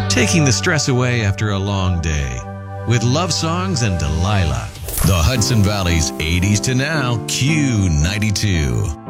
taking the stress away after a long day. With love songs and Delilah. The Hudson Valley's 80s to now Q92.